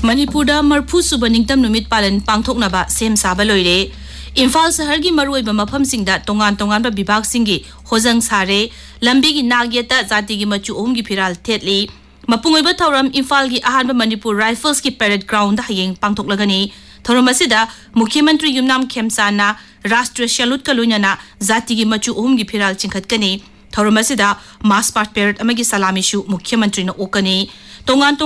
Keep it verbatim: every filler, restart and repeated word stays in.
Manipurda marphu suba ningtam numit palan pangthoknaba sem saba loire Imphal sahar gi maruoiba mafamsingda tongan tongan ba bibhag singi hojang sare lambi gi nagyeta jati gi machu om gi phiral thetli mapungoiba thoram Imphal gi ahanba Manipur Rifles ki parade ground da hayeng pangthoklagani thoram asida Mukhyamantri Yumnam Khemsana Rashtriya Shalut kalunana jati gi machu om gi phiral chingkhatkani thoram asida mass part parade amagi salami shu Mukhyamantri na okani tongan